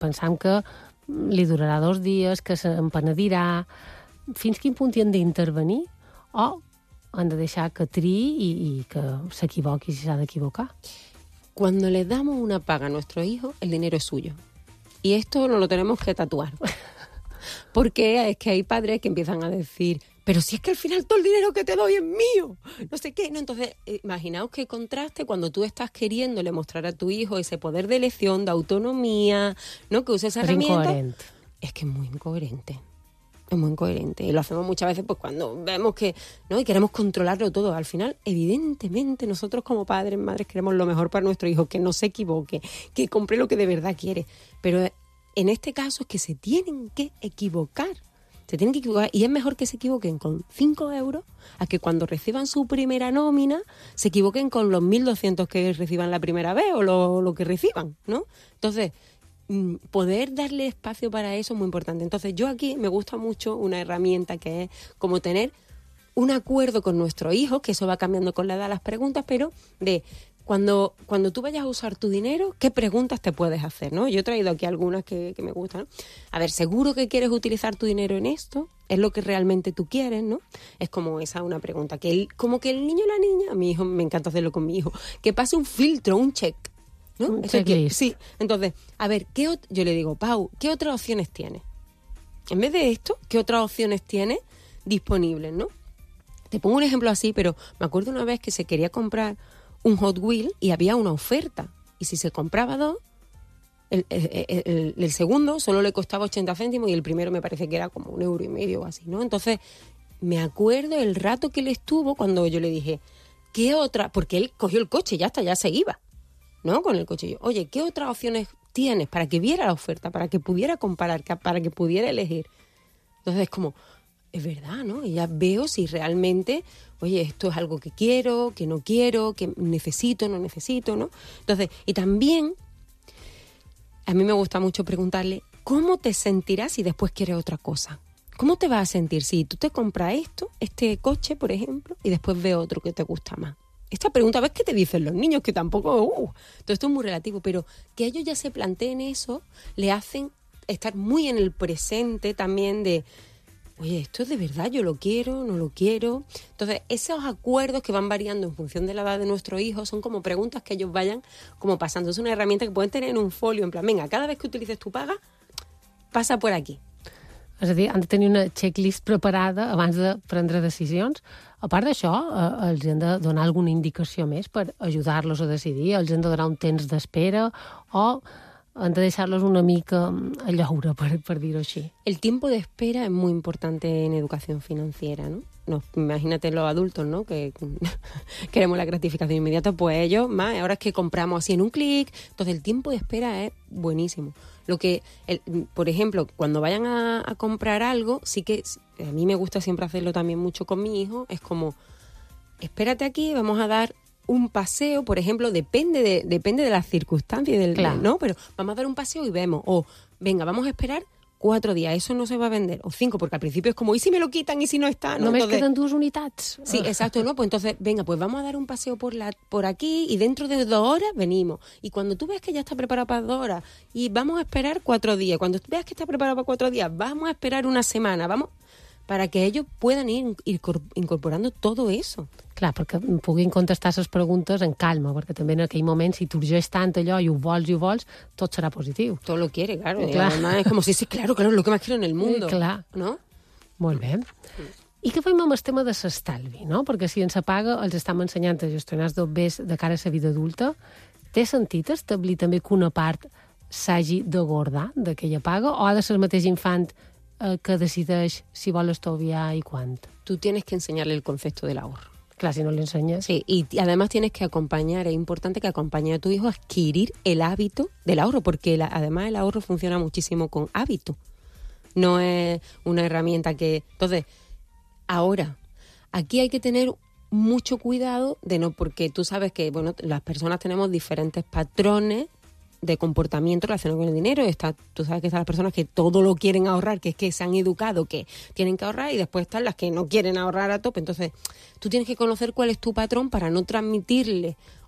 pensam que li durarà 2 dies, que se'n penedirà. Fins quin punt hi han d'intervenir o han de deixar que triï i que s'equivoqui si s'ha d'equivocar? Cuando le damos una paga a nuestro hijo, el dinero es suyo. Y esto nos lo tenemos que tatuar. Porque es que hay padres que empiezan a decir, pero si es que al final todo el dinero que te doy es mío, no sé qué. No, entonces, imaginaos qué contraste cuando tú estás queriéndole mostrar a tu hijo ese poder de elección, de autonomía, ¿no? Que use esa herramienta. Incoherente. Es que es muy incoherente. Es muy incoherente. Y lo hacemos muchas veces pues cuando vemos que, ¿no? Y queremos controlarlo todo. Al final, evidentemente, nosotros como padres, madres, queremos lo mejor para nuestro hijo, que no se equivoque, que compre lo que de verdad quiere. Pero en este caso es que se tienen que equivocar. Se tienen que equivocar. Y es mejor que se equivoquen con 5 euros a que cuando reciban su primera nómina se equivoquen con los 1.200 que reciban la primera vez o lo que reciban, ¿no? Entonces, poder darle espacio para eso es muy importante. Entonces, yo aquí me gusta mucho una herramienta que es como tener un acuerdo con nuestro hijo, que eso va cambiando con la edad las preguntas, pero de cuando tú vayas a usar tu dinero, ¿qué preguntas te puedes hacer, ¿no? Yo he traído aquí algunas que me gustan, ¿no? A ver, ¿seguro que quieres utilizar tu dinero en esto? ¿Es lo que realmente tú quieres, no? Es como esa una pregunta, como que el niño o la niña, a mi hijo, me encanta hacerlo con mi hijo, que pase un filtro, un check, ¿no? Un checklist. Sí, entonces, a ver, yo le digo, Pau, ¿qué otras opciones tienes? En vez de esto, ¿qué otras opciones tienes disponibles, no? Te pongo un ejemplo así, pero me acuerdo una vez que se quería comprar un Hot Wheel y había una oferta. Y si se compraba 2, el segundo solo le costaba 80 céntimos y el primero me parece que era como 1,5 € o así, ¿no? Entonces, me acuerdo el rato que él estuvo cuando yo le dije, ¿qué otra? Porque él cogió el coche y ya se iba, ¿no? Con el coche. Yo, oye, ¿qué otras opciones tienes para que viera la oferta, para que pudiera comparar, para que pudiera elegir? Entonces es como, es verdad, ¿no? Y ya veo si realmente, oye, esto es algo que quiero, que no quiero, que necesito, no necesito, ¿no? Entonces, y también a mí me gusta mucho preguntarle, ¿cómo te sentirás si después quieres otra cosa? ¿Cómo te vas a sentir si tú te compras este coche, por ejemplo, y después ves otro que te gusta más? Esta pregunta, ¿ves qué te dicen los niños? Que tampoco, todo esto es muy relativo, pero que ellos ya se planteen eso, le hacen estar muy en el presente también de, oye, ¿esto es de verdad? ¿Yo lo quiero? ¿No lo quiero? Entonces, esos acuerdos que van variando en función de la edad de nuestro hijo son como preguntas que ellos vayan como pasando. Es una herramienta que pueden tener en un folio, en plan, venga, cada vez que utilices tu paga, passa por aquí. És a dir, han de tenir una checklist preparada abans de prendre decisions. A part d'això, els han de donar alguna indicació més per ajudar-los a decidir, els han de donar un temps d'espera o han de deixar-los una mica a llaure, per dir-ho així. El tiempo de espera es muy importante en educación financiera, ¿no? Imagínate los adultos, ¿no? Que queremos la gratificación inmediata, pues ellos más, ahora es que compramos así en un clic, entonces el tiempo de espera es buenísimo. Por ejemplo, cuando vayan a comprar algo, sí que a mí me gusta siempre hacerlo también mucho con mi hijo, es como, espérate aquí, vamos a dar un paseo, por ejemplo, depende de las circunstancias, claro, ¿no? Pero vamos a dar un paseo y vemos, o venga, vamos a esperar 4 días, eso no se va a vender, o 5, porque al principio es como, ¿y si me lo quitan? ¿Y si no está? ¿No? Només Entonces, queden 2 unitats. Sí, exacto, ¿no? Pues entonces, venga, pues vamos a dar un paseo por aquí y dentro de 2 horas venimos. Y cuando tú ves que ya está preparado para 2 horas y vamos a esperar 4 días, cuando tú veas que está preparado para 4 días, vamos a esperar una semana, para que ellos puedan ir incorporando todo eso. Clar, perquè puguin contestar les preguntes en calma, perquè també en aquell moment, si t'urgeix tant allò i ho vols, tot serà positiu. Todo lo quiere, claro. Y Clar. además es como, sí, claro, es lo que más quiero en el mundo. Clar. ¿No? Molt bé. I què fem amb el tema de l'estalvi, no? Perquè si ens apaga els estem ensenyant a gestionar els dobbers de cara a la vida adulta. Té sentit establir també que una part s'hagi de guardar d'aquella paga o ha de ser el mateix infant que decideix si vol estalviar i quant? Tú tienes que enseñarle el concepto del ahorro. Clar, si no le ensenyes... Sí, y además tienes que acompañar, es importante que acompañe a tu hijo a adquirir el hábito del ahorro, porque además el ahorro funciona muchísimo con hábito. No es una herramienta que... Entonces, ahora, aquí hay que tener mucho cuidado de no, porque tú sabes que, bueno, las personas tenemos diferentes patrones de comportamiento relacionado con el dinero. Tú sabes que están las personas que todo lo quieren ahorrar, que es que se han educado, que tienen que ahorrar, y después están las que no quieren ahorrar a tope. Entonces, tú tienes que conocer cuál es tu patrón para no transmitirle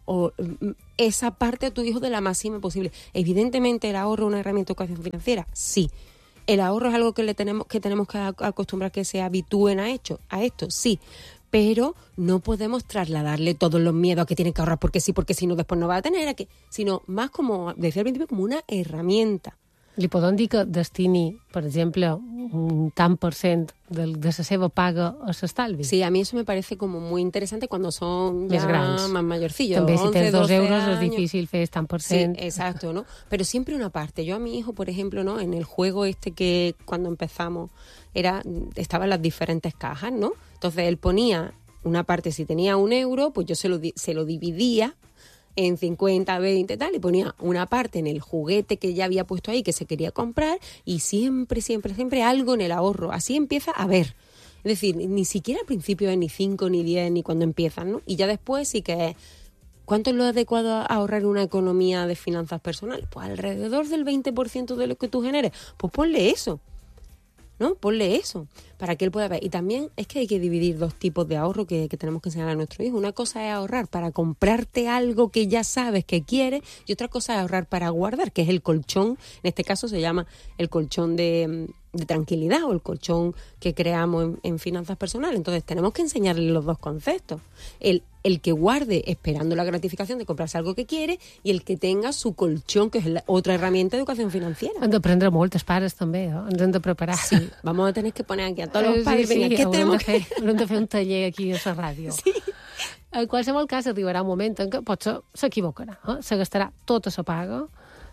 o esa parte a tu hijo de la máxima posible. Evidentemente el ahorro es una herramienta de educación financiera, sí. El ahorro es algo que tenemos que acostumbrar que se habitúen a esto, sí. Pero no podemos trasladarle todos los miedos a que tienen que ahorrar porque sí, porque si no después no va a tener, sino más como, decía al principio, como una herramienta. Li podem dir que destini, per exemple, un tant % de la seva paga a l'estalvi? Sí, a mí eso me parece como muy interesante cuando son ya más mayorcillos. També si 11, tens 2 euros años. es difícil fer tant %. Sí, exacto, ¿no? Pero siempre una parte. Yo a mi hijo, por ejemplo, ¿no? En el juego que cuando empezamos estaban las diferentes cajas, ¿no? Entonces él ponía una parte, si tenía 1 euro, pues yo se lo dividía en 50, 20, tal, y ponía una parte en el juguete que ya había puesto ahí, que se quería comprar, y siempre algo en el ahorro. Así empieza a ver. Es decir, ni siquiera al principio es ni 5, ni 10, ni cuando empiezan, ¿no? Y ya después sí que es, ¿cuánto es lo adecuado a ahorrar en una economía de finanzas personales? Pues alrededor del 20% de lo que tú generes. Pues ponle eso, ¿no? Ponle eso, para que él pueda ver. Y también es que hay que dividir 2 tipos de ahorro que tenemos que enseñar a nuestro hijo. Una cosa es ahorrar para comprarte algo que ya sabes que quieres, y otra cosa es ahorrar para guardar, que es el colchón. En este caso se llama el colchón de tranquilidad, o el colchón que creamos en finanzas personales. Entonces tenemos que enseñarle los 2 conceptos. El que guarde esperando la gratificación de comprarse algo que quiere, i el que tenga su colchón, que es otra herramienta de educación financiera. Hem d'aprendre molt, els pares també, ens hem de preparar. Sí, vamos a tener que poner aquí a todos los padres. Venga, ¿qué tenemos que fer? Haurem de fer un taller aquí a la ràdio. Sí. En qualsevol cas, arribarà un moment en què potser s'equivocarà, se gastarà tota la paga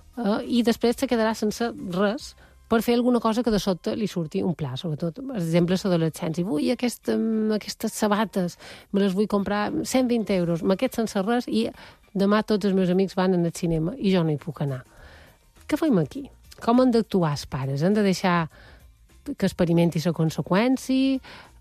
i després se quedarà sense res per fer alguna cosa que de sobte li surti un pla, sobretot, per exemple, l'adolescència. Vull aquestes sabates, me les vull comprar 120 euros, me quedo sense res i demà tots els meus amics van al cinema i jo no hi puc anar. Què fem aquí? Com han d'actuar els pares? Han de deixar que experimenti la conseqüència?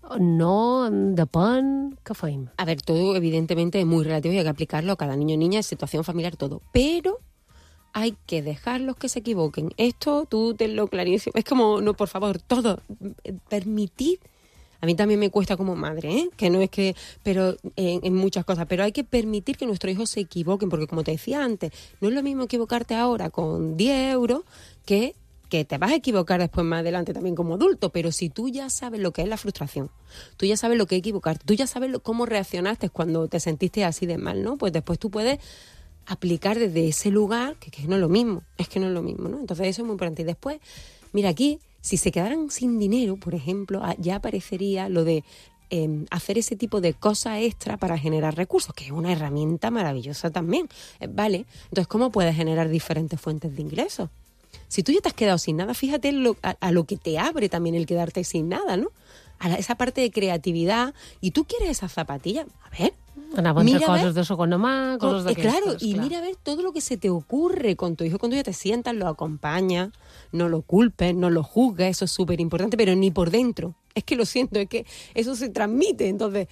No, depèn, què fem? A ver, todo evidentemente es muy relativo y hay que aplicarlo a cada niño, niña, situación familiar, todo. Pero hay que dejarlos que se equivoquen. Esto tú tenlo clarísimo. Es como, no, por favor, todo. Permitid. A mí también me cuesta como madre, que no es que, pero en muchas cosas, pero hay que permitir que nuestros hijos se equivoquen, porque como te decía antes, no es lo mismo equivocarte ahora con 10 euros que te vas a equivocar después más adelante también como adulto. Pero si tú ya sabes lo que es la frustración, tú ya sabes lo que es equivocarte, tú ya sabes cómo reaccionaste cuando te sentiste así de mal, ¿no? Pues después tú puedes aplicar desde ese lugar, que no es lo mismo, ¿no? Entonces eso es muy importante. Y después, mira, aquí, si se quedaran sin dinero, por ejemplo, ya aparecería lo de hacer ese tipo de cosas extra para generar recursos, que es una herramienta maravillosa también, ¿vale? Entonces, ¿cómo puedes generar diferentes fuentes de ingresos? Si tú ya te has quedado sin nada, fíjate a lo que te abre también el quedarte sin nada, ¿no? Esa parte de creatividad. Y tú quieres esas zapatillas, a ver, Anaven a coses de segona mà, coses d'aquestes. Claro, y mira a ver todo lo que se te ocurre con tu hijo. Cuando ya te sientas, lo acompañas, no lo culpes, no lo juzgues, eso es súper importante, pero ni por dentro. Es que lo siento, es que eso se transmite. Entonces,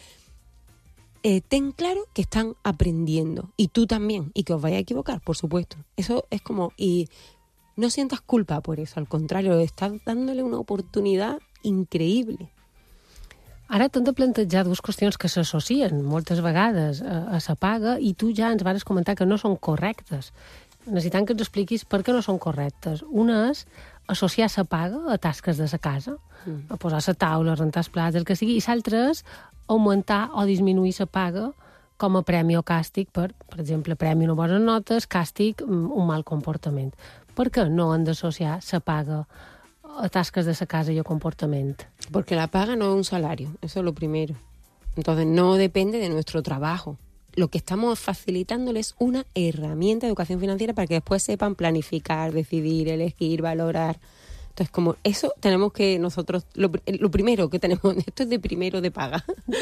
ten claro que están aprendiendo, y tú también, y que os vais a equivocar, por supuesto. Eso es como, y no sientas culpa por eso, al contrario, estás dándole una oportunidad increïble. Ara t'hem de plantejar 2 qüestions que s'associen moltes vegades a la paga, i tu ja ens vas comentar que no són correctes. Necessitem que ens expliquis per què no són correctes. Una és associar la paga a tasques de la casa, a posar la taula, a rentar els plats, el que sigui, i l'altre és augmentar o disminuir la paga com a premi o càstig per exemple, premi una bones notes, càstig un mal comportament. Per què no han d'associar la paga a tasques de la casa y a comportamiento? Porque la paga no es un salario, eso es lo primero. Entonces no depende de nuestro trabajo. Lo que estamos facilitándoles es una herramienta de educación financiera para que después sepan planificar, decidir, elegir, valorar. Entonces, como eso tenemos que nosotros, lo primero que tenemos, esto es de primero de paga.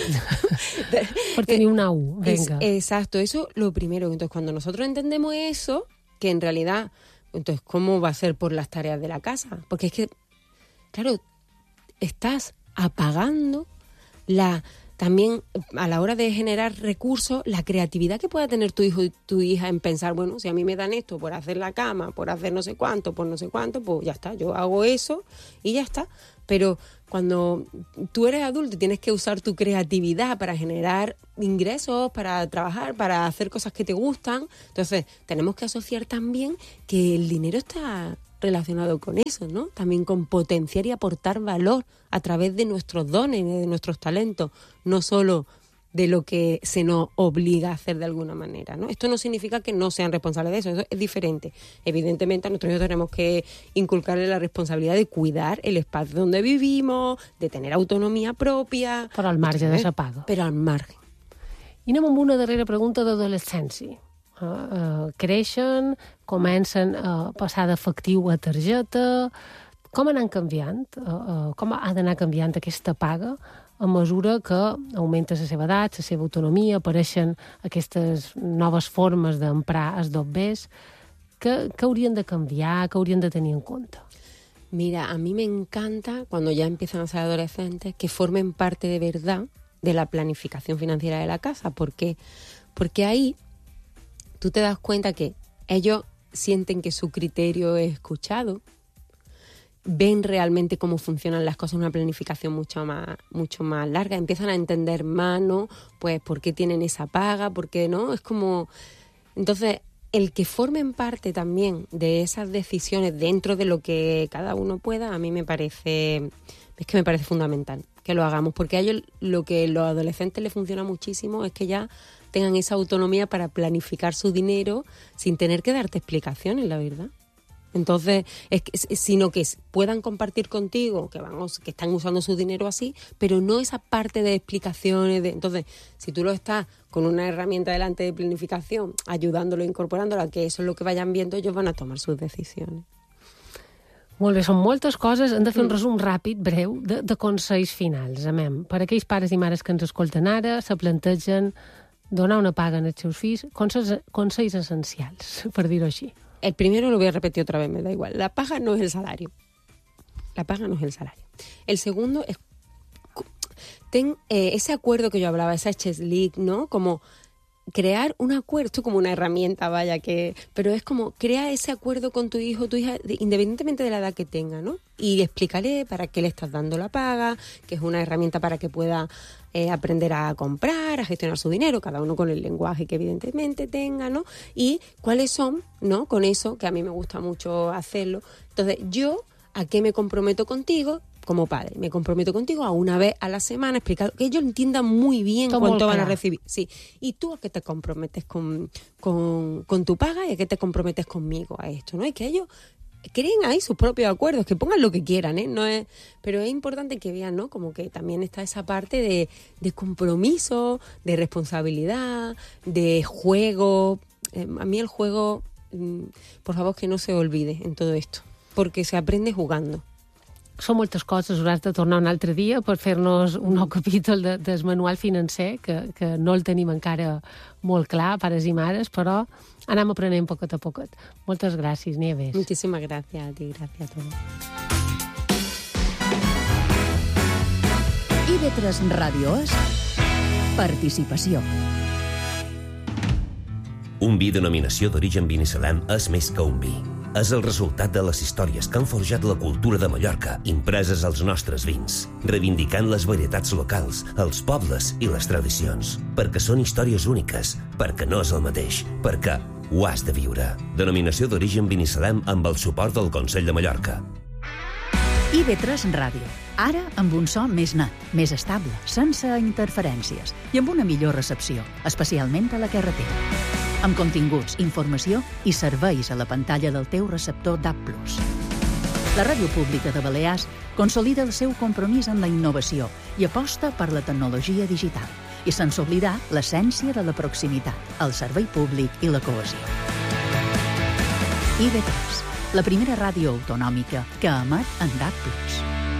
Por tener una U, venga. Exacto, eso lo primero. Entonces, cuando nosotros entendemos eso, que en realidad, entonces, ¿cómo va a ser por las tareas de la casa? Porque es que, claro, estás apagando también a la hora de generar recursos, la creatividad que pueda tener tu hijo y tu hija en pensar, bueno, si a mí me dan esto por hacer la cama, por hacer no sé cuánto, por no sé cuánto, pues ya está, yo hago eso y ya está. Pero cuando tú eres adulto y tienes que usar tu creatividad para generar ingresos, para trabajar, para hacer cosas que te gustan, entonces tenemos que asociar también que el dinero está relacionado con eso, ¿no? También con potenciar y aportar valor a través de nuestros dones, de nuestros talentos, no solo de lo que se nos obliga a hacer de alguna manera, ¿no? Esto no significa que no sean responsables de eso es diferente. Evidentemente a nuestros hijos tenemos que inculcarles la responsabilidad de cuidar el espacio donde vivimos, de tener autonomia propia... Però al marge de la paga. Però al marge. I anem amb una darrera pregunta d'adolescència. Creixen, comencen a passar d'efectiu a targeta... Com han canviant? Com ha d'anar canviant aquesta paga a mesura que augmenta la seva edat, la seva autonomia, apareixen aquestes noves formes d'emprar els dobbers? ¿Qué haurien de cambiar? ¿Qué haurien de tener en cuenta? Mira, a mí me encanta cuando ya empiezan a ser adolescentes que formen parte de verdad de la planificación financiera de la casa. ¿Por qué? Porque ahí tú te das cuenta que ellos sienten que su criterio es escuchado, ven realmente cómo funcionan las cosas, una planificación mucho más larga, empiezan a entender más, ¿no? Pues por qué tienen esa paga, por qué no, es como... Entonces, el que formen parte también de esas decisiones dentro de lo que cada uno pueda, a mí me parece fundamental que lo hagamos, porque a ellos lo que a los adolescentes les funciona muchísimo es que ya tengan esa autonomía para planificar su dinero sin tener que darte explicaciones, la verdad. Entonces, sino que puedan compartir contigo que están usando su dinero así, pero no esa parte de explicaciones. Entonces, si tú lo estás con una herramienta delante de planificación, ayudándolo, incorporándolo a que eso es lo que vayan viendo, ellos van a tomar sus decisiones. Molt bé, són moltes coses. Hem de fer un resum ràpid, breu, de consells finals. Amem. Per aquells pares i mares que ens escolten ara, se plantegen donar una paga als seus fills, consells essencials, per dir-ho així. El primero lo voy a repetir otra vez, me da igual. La paga no es el salario. La paga no es el salario. El segundo es ese acuerdo que yo hablaba, esa checklist, ¿no? Como crear un acuerdo, esto como una herramienta, pero es como crear ese acuerdo con tu hijo, tu hija, independientemente de la edad que tenga, ¿no? Y explícale para qué le estás dando la paga, que es una herramienta para que pueda aprender a comprar, a gestionar su dinero, cada uno con el lenguaje que evidentemente tenga, ¿no? Y cuáles son, ¿no? Con eso, que a mí me gusta mucho hacerlo. Entonces, yo, ¿a qué me comprometo contigo? Como padre, me comprometo contigo a una vez a la semana, explicar que ellos entiendan muy bien cuánto van a recibir. Sí. Y tú a qué te comprometes con tu paga y a qué te comprometes conmigo a esto, ¿no? Y que ellos creen ahí sus propios acuerdos, que pongan lo que quieran, ¿eh? Pero es importante que vean, ¿no? Como que también está esa parte de compromiso, de responsabilidad, de juego. A mí el juego, por favor, que no se olvide en todo esto, porque se aprende jugando. Són moltes coses, hauràs de tornar un altre dia per fer-nos un nou capítol del manual financer, que no el tenim encara molt clar, pares i mares, però anem aprenent poquet a poquet. Moltes gràcies, Nieves. Muchísimas gracias a ti, gracias a todos. IB3 Ràdio és participació. Un vi denominació d'origen Binissalem és més que un vi. És el resultat de les històries que han forjat la cultura de Mallorca, impreses als nostres vins, reivindicant les varietats locals, els pobles i les tradicions. Perquè són històries úniques, perquè no és el mateix, perquè ho has de viure. Denominació d'origen Binissalem amb el suport del Consell de Mallorca. IB3 Ràdio. Ara amb un so més net, més estable, sense interferències i amb una millor recepció, especialment a la carretera. Amb continguts, informació i serveis a la pantalla del teu receptor DAB+. La Ràdio Pública de Balears consolida el seu compromís en la innovació i aposta per la tecnologia digital, i sense oblidar l'essència de la proximitat, el servei públic i la cohesió. IB3, la primera ràdio autonòmica que emet en DAB+.